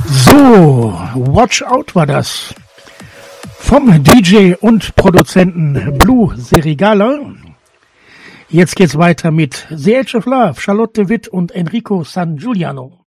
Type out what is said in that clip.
So, Watch Out war das. Vom DJ und Produzenten Blue Serigala. Jetzt geht's weiter mit The Age of Love, Charlotte de Witt und Enrico San Giuliano.